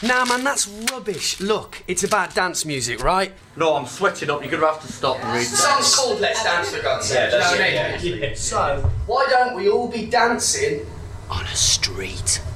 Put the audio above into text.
Nah, man, that's rubbish. Look, it's about dance music, right? No, I'm sweating up. You're going to have to stop and read The song's called Let's Dance, for God's sake. So, why don't we all be dancing on a street?